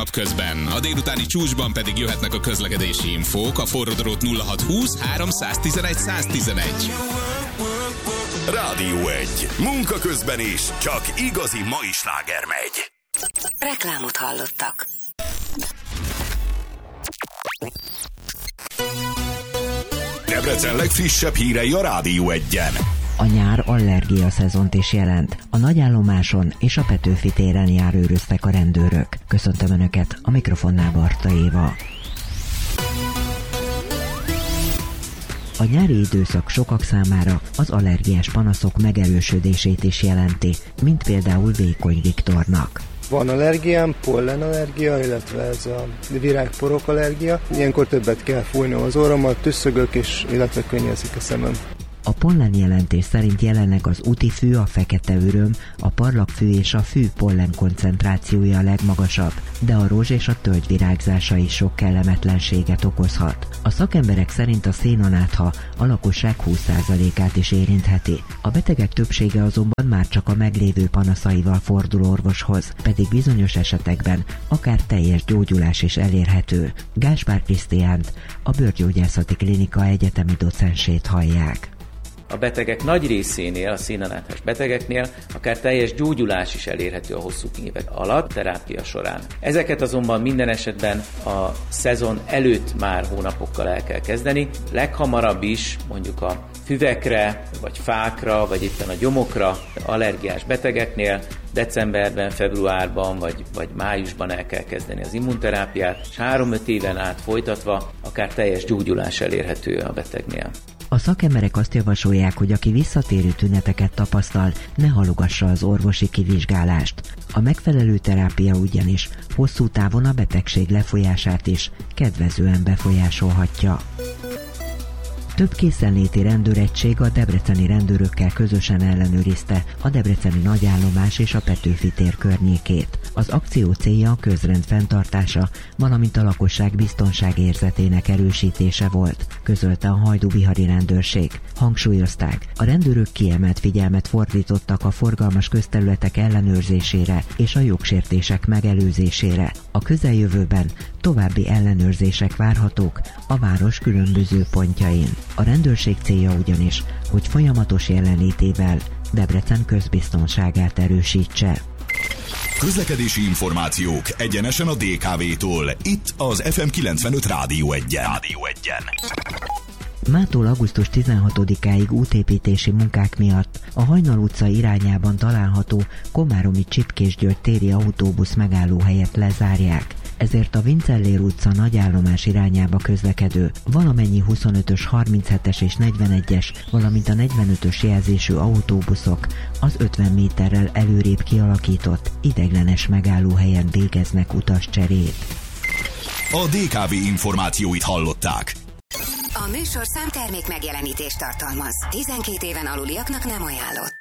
Napközben, a délutáni csúcsban pedig jöhetnek a közlekedési infók, a forródrót 0620 311 111. Rádió 1. Munka közben is csak igazi mai sláger megy. Reklámot hallottak. Debrecen legfrissebb hírei a Rádió 1-en. A nyár allergia szezont is jelent. A nagyállomáson és a Petőfi téren járőröztek a rendőrök. Köszöntöm Önöket, a mikrofonnál Barta Éva. A nyári időszak sokak számára az allergiás panaszok megerősödését is jelenti, mint például Vékony Viktornak. Van allergiám, pollenallergia, illetve ez a virágporok allergia. Ilyenkor többet kell fújnom az orromat, tüsszögök, és illetve könnyezik a szemem. A pollen jelentés szerint jelenleg az útifű, a fekete öröm, a parlagfű és a fű pollen koncentrációja a legmagasabb, de a rózs és a tölgy virágzása is sok kellemetlenséget okozhat. A szakemberek szerint a szénanátha a lakosság 20%-át is érintheti. A betegek többsége azonban már csak a meglévő panaszaival fordul orvoshoz, pedig bizonyos esetekben akár teljes gyógyulás is elérhető. Gáspár Krisztiánt, a Bőrgyógyászati Klinika egyetemi docensét hallják. A betegek nagy részénél, a szénanáthás betegeknél akár teljes gyógyulás is elérhető a hosszú évek alatt, terápia során. Ezeket azonban minden esetben a szezon előtt már hónapokkal el kell kezdeni. Leghamarabb is mondjuk a füvekre, vagy fákra, vagy éppen a gyomokra allergiás betegeknél decemberben, februárban vagy májusban el kell kezdeni az immunterápiát, és 3-5 éven át folytatva akár teljes gyógyulás elérhető a betegnél. A szakemberek azt javasolják, hogy aki visszatérő tüneteket tapasztal, ne halogassa az orvosi kivizsgálást. A megfelelő terápia ugyanis hosszú távon a betegség lefolyását is kedvezően befolyásolhatja. Több készenléti rendőregység a debreceni rendőrökkel közösen ellenőrizte a debreceni nagyállomás és a Petőfi tér környékét. Az akció célja a közrend fenntartása, valamint a lakosság biztonságérzetének erősítése volt, közölte a hajdúbihari rendőrség. Hangsúlyozták, a rendőrök kiemelt figyelmet fordítottak a forgalmas közterületek ellenőrzésére és a jogsértések megelőzésére. A közeljövőben további ellenőrzések várhatók a város különböző pontjain. A rendőrség célja ugyanis, hogy folyamatos jelenlétével Debrecen közbiztonságát erősítse. Közlekedési információk egyenesen a DKV-tól. Itt az FM 95 Rádió 1-en. Mától augusztus 16-áig útépítési munkák miatt a Hajnal utca irányában található Komáromi Csipkés György téri autóbusz megállóhelyet lezárják. Ezért a Vincellér utca nagyállomás irányába közlekedő valamennyi 25-ös, 37-es és 41-es, valamint a 45-ös jelzésű autóbuszok az 50 méterrel előrébb kialakított ideiglenes megállóhelyen végeznek utascserét. A DKV információit hallották. A műsorszám termék megjelenítést tartalmaz. 12 éven aluliaknak nem ajánlott.